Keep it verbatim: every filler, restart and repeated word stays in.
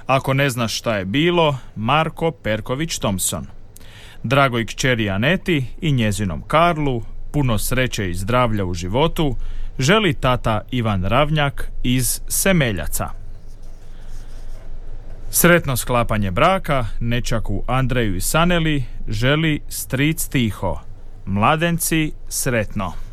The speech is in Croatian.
Ako ne znaš šta je bilo, Marko Perković Thompson. Dragoj kćeri Aneti i njezinom Karlu puno sreće i zdravlja u životu želi tata Ivan Ravnjak iz Semeljaca. Sretno sklapanje braka nečaku Andreju i Saneli želi stric Tiho. Mladenci, sretno!